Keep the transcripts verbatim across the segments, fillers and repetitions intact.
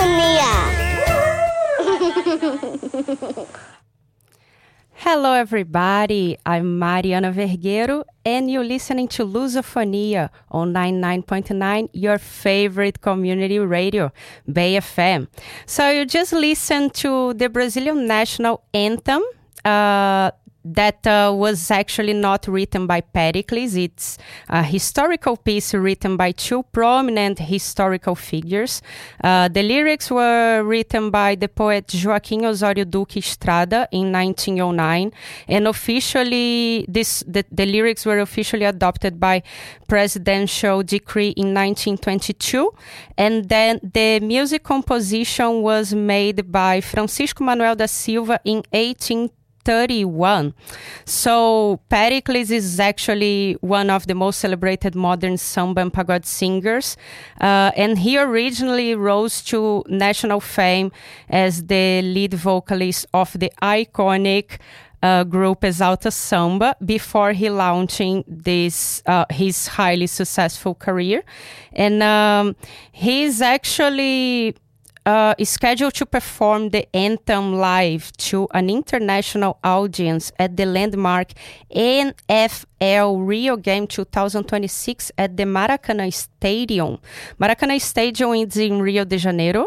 Hello everybody, I'm Mariana Vergueiro and you're listening to Lusofonia on ninety-nine point nine, your favorite community radio, Bay F M. So you just listened to the Brazilian national anthem, uh, that uh, was actually not written by Pericles. It's a historical piece written by two prominent historical figures. Uh, the lyrics were written by the poet Joaquim Osório Duque Estrada in nineteen oh nine, and officially this the, the lyrics were officially adopted by presidential decree in nineteen twenty-two, and then the music composition was made by Francisco Manuel da Silva in eighteen thirty-one. So Pericles is actually one of the most celebrated modern samba and pagode singers, uh, and he originally rose to national fame as the lead vocalist of the iconic uh, group Exalta Samba before he launching this uh, his highly successful career. And um, he's actually Uh, is scheduled to perform the anthem live to an international audience at the landmark N F L Rio Game twenty twenty-six at the Maracanã Stadium. Maracanã Stadium is in Rio de Janeiro.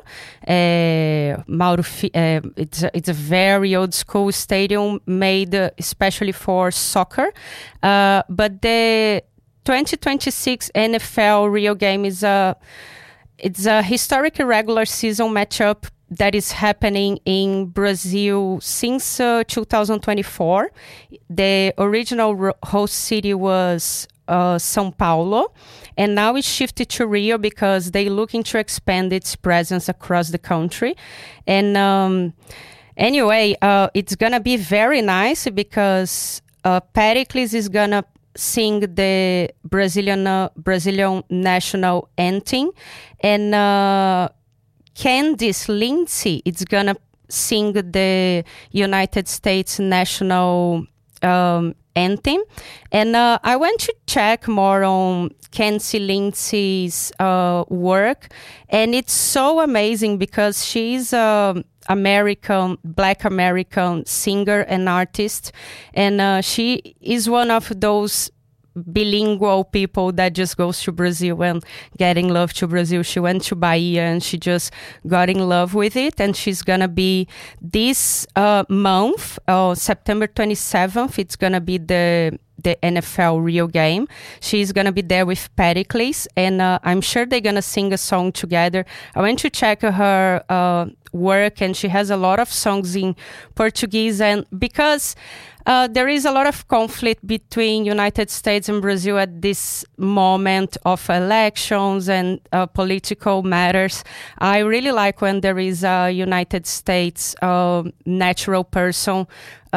Uh, Mauro, uh, it's, a, it's a very old school stadium made uh, especially for soccer. Uh, but the twenty twenty-six N F L Rio Game is a It's a historic regular season matchup that is happening in Brazil since uh, two thousand twenty-four. The original ro- host city was uh, São Paulo, and now it's shifted to Rio because they're looking to expand its presence across the country. And um, anyway, uh, it's going to be very nice because uh, Pericles is going to sing the Brazilian uh, Brazilian national anthem, and uh, Candice Lindsay is gonna sing the United States national um, anthem. And uh, I went to check more on Candice Lindsay's uh, work, and it's so amazing because she's a American, Black American singer and artist, and uh, she is one of those bilingual people that just goes to Brazil and get in love to Brazil. She went to Bahia and she just got in love with it, and she's gonna be this uh, month, uh, September twenty-seventh, it's gonna be the the N F L Rio Game. She's gonna be there with Pericles, and uh, I'm sure they're gonna sing a song together. I went to check her uh, work, and she has a lot of songs in Portuguese, and because Uh, there is a lot of conflict between United States and Brazil at this moment of elections and uh, political matters. I really like when there is a United States uh, natural person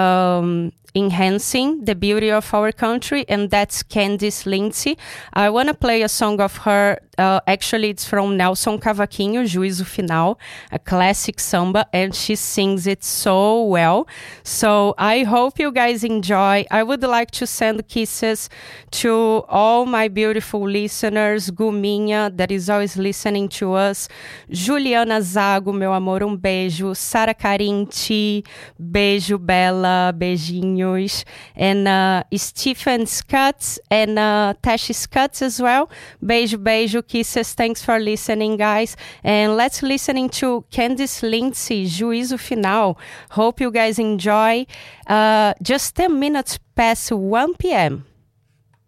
um, enhancing the beauty of our country, and that's Candice Lindsay. I want to play a song of her. Uh, actually, it's from Nelson Cavaquinho, Juízo Final, a classic samba, and she sings it so well. So I hope you guys enjoy. I would like to send kisses to all my beautiful listeners. Guminha, that is always listening to us. Juliana Zago, meu amor, um beijo. Sara Carinti, beijo, Bela, beijinhos. And uh, Stephen Scutts and uh, Tashi Scutts as well. Beijo, beijo, kisses. Thanks for listening, guys. And let's listening to Candice Lindsay, Juízo Final. Hope you guys enjoy. Uh, just ten minutes past one p.m.